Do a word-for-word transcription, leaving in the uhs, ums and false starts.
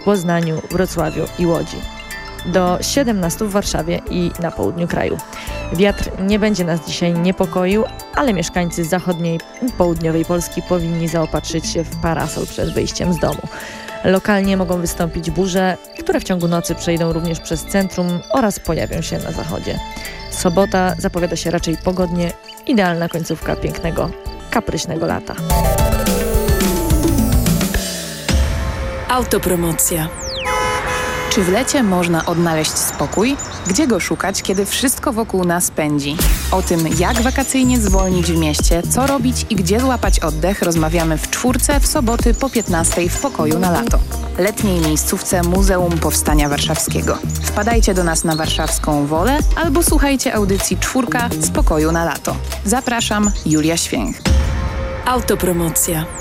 w Poznaniu, Wrocławiu i Łodzi. Do siedemnastu w Warszawie i na południu kraju. Wiatr nie będzie nas dzisiaj niepokoił, ale mieszkańcy zachodniej i południowej Polski powinni zaopatrzyć się w parasol przed wyjściem z domu. Lokalnie mogą wystąpić burze, które w ciągu nocy przejdą również przez centrum oraz pojawią się na zachodzie. Sobota zapowiada się raczej pogodnie, idealna końcówka pięknego, kapryśnego lata. Autopromocja. Czy w lecie można odnaleźć spokój? Gdzie go szukać, kiedy wszystko wokół nas pędzi? O tym, jak wakacyjnie zwolnić w mieście, co robić i gdzie złapać oddech, rozmawiamy w czwórce w soboty po piętnastej w Pokoju na lato. Letniej miejscówce Muzeum Powstania Warszawskiego. Wpadajcie do nas na Warszawską Wolę albo słuchajcie audycji Czwórka z Pokoju na lato. Zapraszam, Julia Święch. Autopromocja.